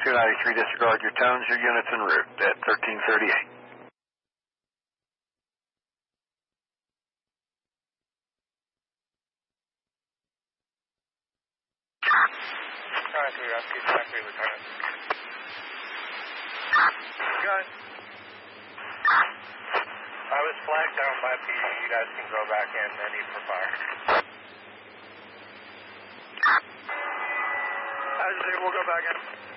293, disregard your tones, your units en route at 1338. Rescue 23, Lieutenant. Good. I was flagged down by PD. You guys can go back in. No need for fire. As we'll go back in.